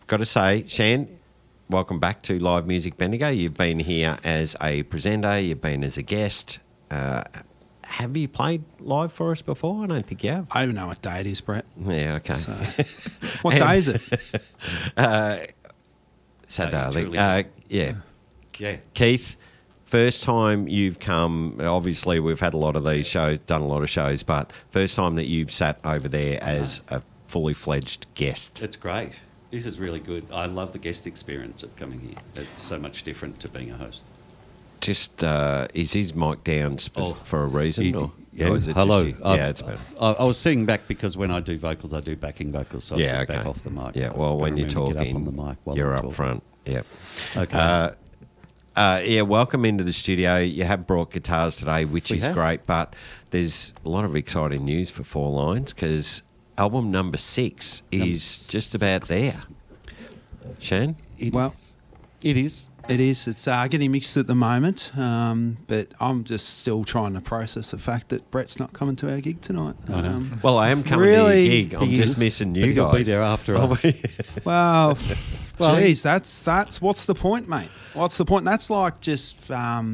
got to say, Shan, welcome back to Live Music Bendigo. You've been here as a presenter. You've been as a guest. Have you played live for us before? I don't think you have. I don't even know what day it is, Brett. Yeah, okay. So, what day is it? Saturday, I think. Yeah. Keith, first time you've come, obviously we've had a lot of these shows, done a lot of shows, but first time that you've sat over there as a fully fledged guest. It's great. This is really good. I love the guest experience of coming here. It's so much different to being a host. Just, is his mic down for a reason? Or is it hello. It's better. I was sitting back because when I do vocals, I do backing vocals, so I sit back off the mic. Yeah, well, when you're talking, get up on the mic while you're I'm up talking. front. Yeah. Okay. Welcome into the studio. You have brought guitars today, which is great, but there's a lot of exciting news for Four Lines because album number 6 is just about there. Shane? It is. It is. It's getting mixed at the moment, but I'm just still trying to process the fact that Brett's not coming to our gig tonight. I know. Well, I am coming to your gig. I'm just missing you He'll guys. be there after us. Well, geez, that's what's the point, mate? What's the point? That's like just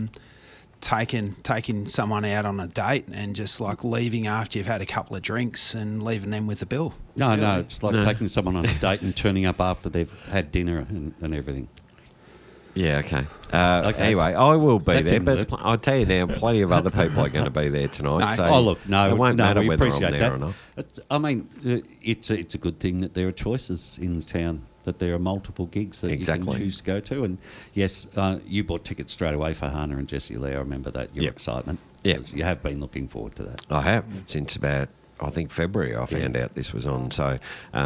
taking someone out on a date and just like leaving after you've had a couple of drinks and leaving them with the bill. No, it's like taking someone on a date and turning up after they've had dinner and everything. Yeah, okay. Anyway, I will be there, but I'll tell you now, plenty of other people are going to be there tonight. So it won't matter we whether appreciate I'm there that. or not. It's a good thing that there are choices in the town, that there are multiple gigs that you can choose to go to. And yes, you bought tickets straight away for Hannah and Jessie Lee. I remember that, your excitement. Yeah. You have been looking forward to that. I have, since about, I think, February I found out this was on. So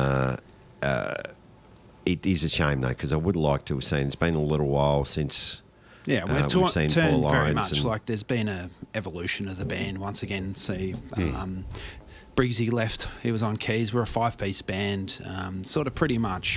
it is a shame, though, because I would like to have seen. It's been a little while since. Yeah, we've turned Four very Lines much like there's been a evolution of the band once again. See, Briggsy left. He was on keys. We're a 5-piece band, sort of pretty much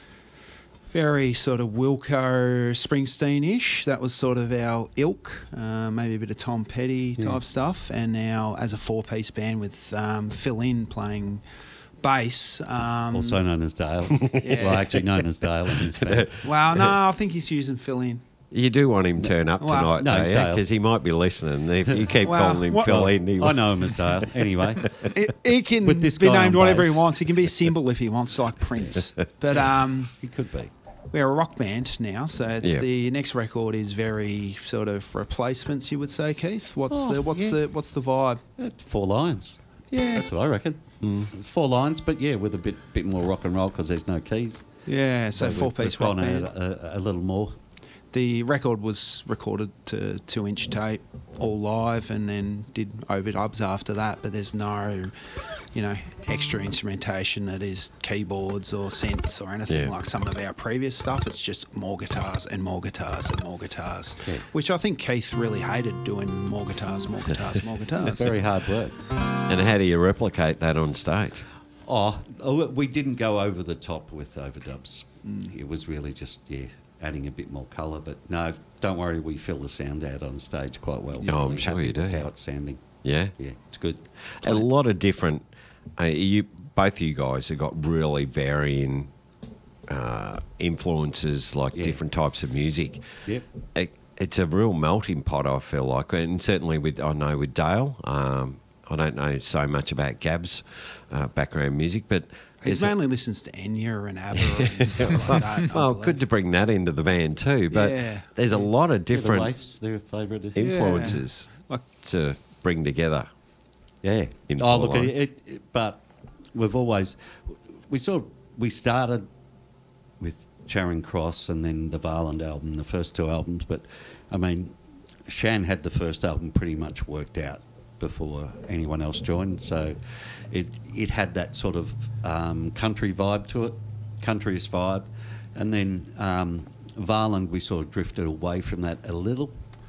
very sort of Wilco Springsteen-ish. That was sort of our ilk, maybe a bit of Tom Petty type stuff. And now as a 4-piece band with Phil In playing bass. Also known as Dale. Well, actually known as Dale in this band. Well, no, I think he's using Phil In. You do want him to turn up tonight, no, because he might be listening. If you keep calling him Phil In, I know him as Dale. Anyway, he can With this be guy named on whatever bass. he wants. He can be a symbol if he wants, like Prince. But he could be. we're a rock band now, so the next record is very sort of replacements. You would say, Keith. What's the vibe? 4 lines. Yeah, That's what I reckon. It's 4 lines, but with a bit more rock and roll because there's no keys. yeah. So we've 4-piece gone rock band. a little more. The record was recorded to 2-inch tape, all live, and then did overdubs after that. But there's no, extra instrumentation that is keyboards or synths or anything like some of our previous stuff. It's just more guitars and more guitars and more guitars, which I think Keith really hated, doing more guitars, more guitars, more guitars. Very hard work. And how do you replicate that on stage? We didn't go over the top with overdubs. It was really just, adding a bit more colour. But no, don't worry, we fill the sound out on stage quite well. Oh, I'm sure you do. With how it's sounding. Yeah? Yeah, it's good. A lot of different... both of you guys have got really varying influences, like different types of music. Yep. It's a real melting pot, I feel like. And certainly with Dale, I don't know so much about Gab's background music, but... He mainly listens to Enya and ABBA and stuff like that. Well, good to bring that into the band too, but there's a lot of different The Waifs, their favourite. influences to bring together. Yeah. In Look, Four Lines. but we've always... We started with Charing Cross and then the Varland album, the first 2 albums, but, I mean, Shan had the first album pretty much worked out before anyone else joined, so it had that sort of country vibe to it, countryist vibe, and then Varland, we sort of drifted away from that a little,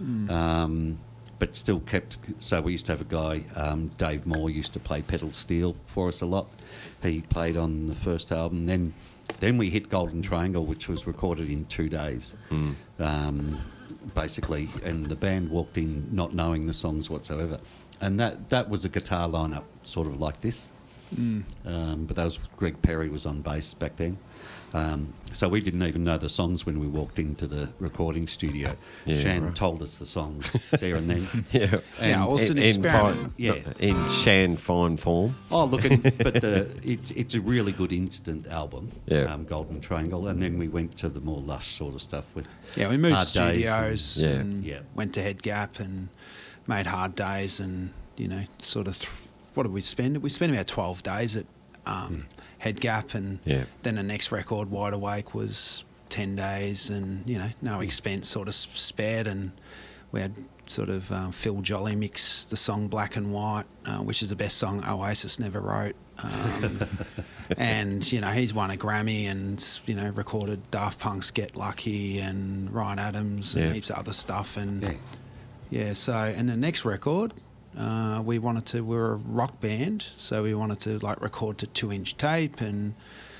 but still kept. So we used to have a guy, Dave Moore, used to play pedal steel for us a lot. He played on the first album. Then we hit Golden Triangle, which was recorded in 2 days. Basically, and the band walked in not knowing the songs whatsoever. And that was a guitar lineup sort of like this. But that was Greg Perry was on bass back then. So we didn't even know the songs when we walked into the recording studio. Yeah, Shan right. told us the songs there and then. Yeah. Yeah, it was an experiment. In Shan fine form. Oh, look, but it's a really good instant album, Yeah. Golden Triangle, and then we went to the more lush sort of stuff with Yeah, we moved Hard Days studios and- and Yeah. went to Head Gap and made Hard Days and, you know, sort of, what did we spend? We spent about 12 days at Head Gap, and Yeah. then the next record, Wide Awake, was 10 days and, you know, no expense sort of spared, and we had sort of Phil Jolly mix the song Black and White, which is the best song Oasis never wrote. And, you know, he's won a Grammy and, you know, recorded Daft Punk's Get Lucky and Ryan Adams and Yeah. heaps of other stuff. And Yeah. yeah, so, and the next record, we're a rock band, so we wanted to like record to 2-inch tape and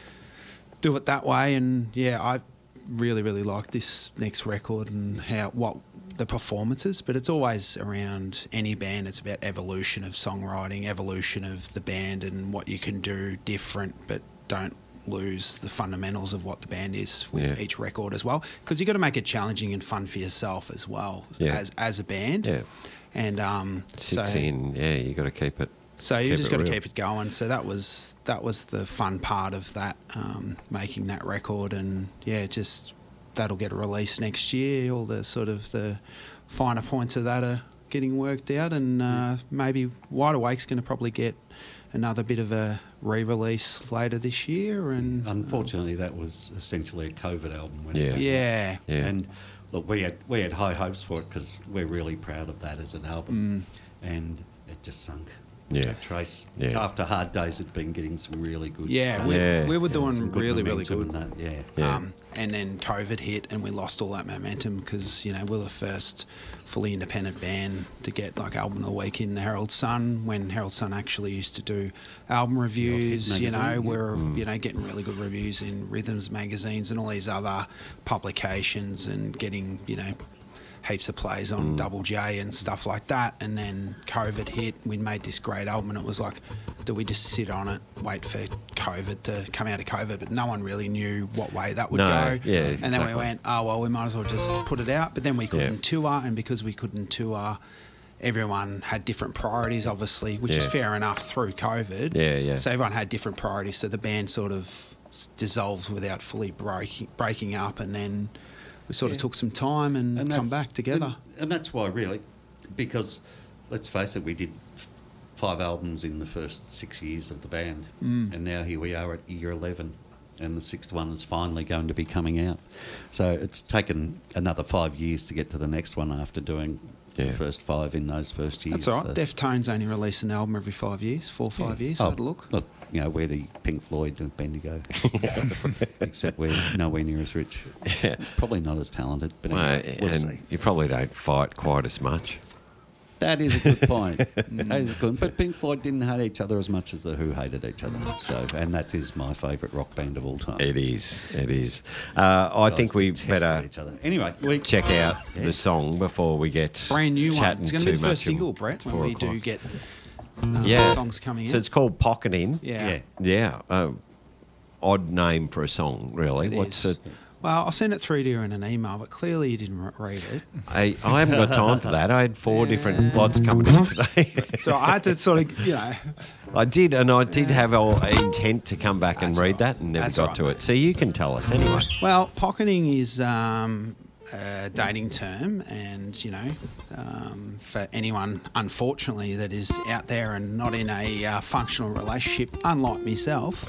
do it that way. And yeah, I really, really like this next record and what the performances, but it's always around any band. It's about evolution of songwriting, evolution of the band, and what you can do different, but don't lose the fundamentals of what the band is with Yeah. each record as well. Because you've got to make it challenging and fun for yourself as well Yeah. as a band. Yeah. And Six in, yeah, you got to keep it. so you keep just it got to real. keep it going. So that was the fun part of that, making that record, and yeah, just that'll get a release next year. All the sort of the finer points of that are getting worked out, and maybe Wide Awake's going to probably get another bit of a re-release later this year. And Unfortunately, that was essentially a COVID album. When Yeah. it came out. yeah, Yeah. And look, we had high hopes for it because we're really proud of that as an album, and it just sunk. Yeah. That Trace. Yeah. After Hard Days, it'd been getting some really good. yeah, Yeah. we were some doing good really, really momentum good. and that, yeah. Yeah. And then COVID hit, and we lost all that momentum because, you know, we're the first fully independent band to get like album of the week in the Herald Sun, when Herald Sun actually used to do album reviews. You know, magazine, yeah. we're you know, getting really good reviews in Rhythms magazines and all these other publications, and getting, you know, heaps of plays on Double J and stuff like that. And then COVID hit, we made this great album, and it was like, do we just sit on it, wait for COVID to come out of COVID? But no one really knew what way that would No, go. yeah, And then exactly. we went, oh, well, we might as well just put it out. But then we couldn't Yeah. tour, and because we couldn't tour, everyone had different priorities, obviously, which is Yeah. fair enough through COVID. Yeah, yeah. So everyone had different priorities, so the band sort of dissolves without fully breaking up, and then we sort of took some time and come that's- back together. And that's why, really, because let's face it, we did 5 albums in the first 6 years of the band, and now here we are at year 11, and the 6th one is finally going to be coming out. So it's taken another 5 years to get to the next one after doing Yeah. the first 5 in those first years. That's all right. So- Deftones only release an album every 5 years, 4 or 5 years. Oh, Had a look. Look, you know, we're the Pink Floyd and Bendigo, except we're nowhere near as rich. Yeah. Probably not as talented, but Well, anyway, we'll and see. you probably don't fight quite as much. That is a good point. That is good. But Pink Floyd didn't hate each other as much as the Who hated each other. So, and that is my favourite rock band of all time. It is. It is. I Guys think we detested better each other. Anyway, we check out Yeah. the song before we get Brand new one. chatting It's going to be too the first much single, and Brett, when 4 we do o'clock. get songs coming So out. it's called Pocketin'. Yeah. Yeah. Yeah. Odd name for a song, really. It What's is. it? Well, I'll send it through to you in an email, but clearly you didn't read it. I haven't got time for that. I had 4 different lots coming in today. So I had to sort of, you know, I did have an intent to come back and That's read all right. that and never That's got all right, to mate. it. So you can tell us anyway. well, pocketing is a dating term, and, you know, for anyone, unfortunately, that is out there and not in a functional relationship, unlike myself,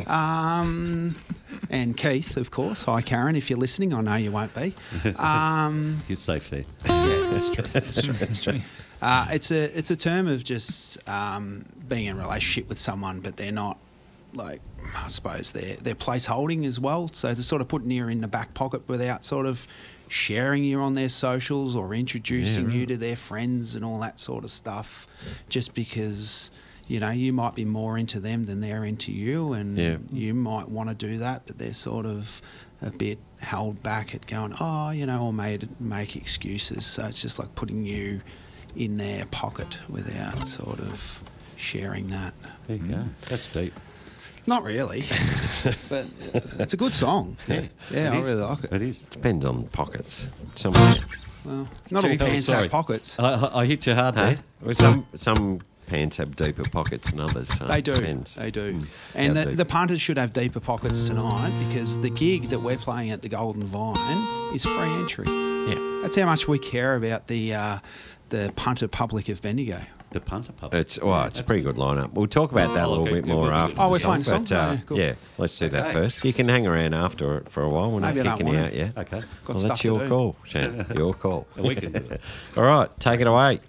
and Keith, of course. Hi, Karen, if you're listening. I know you won't be. You're safe there. Yeah, that's true. That's true. That's true. It's a term of just being in a relationship with someone, but they're not, like, I suppose they're place holding as well. So they're sort of putting you in the back pocket without sort of sharing you on their socials or introducing you to their friends and all that sort of stuff, just because, you know, you might be more into them than they're into you, and you might want to do that, but they're sort of a bit held back at going, oh, you know, or make excuses. So it's just like putting you in their pocket without sort of sharing that. There you go. That's deep. Not really, but it's a good song. Yeah, Yeah, I really like it. It is. Depends on pockets. Some Well, not all pants sorry. have pockets. I hit you hard there. well, some pants have deeper pockets than others. So They do. it depends. They do. And How the, deep? the punters should have deeper pockets tonight because the gig that we're playing at the Golden Vine is free entry. Yeah. That's how much we care about the punter public of Bendigo. The punter puppet. It's a pretty good lineup. We'll talk about that a little okay. bit Yeah, more we'll do after. it. Oh, the we're playing song, the song? but, Yeah, cool. yeah, let's do that Okay. first. You can hang around after it for a while. We're not Maybe I don't kicking you want out, yeah? Okay. Got Well, stuff that's to your do. call, Shan. Your call. We can do it. All right, take it away.